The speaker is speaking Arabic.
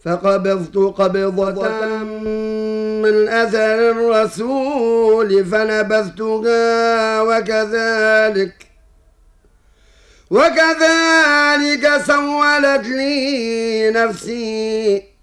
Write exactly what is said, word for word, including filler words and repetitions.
فقبضت قبضة من أثر الرسول فنبذتها وكذلك وكذلك سولت لي نفسي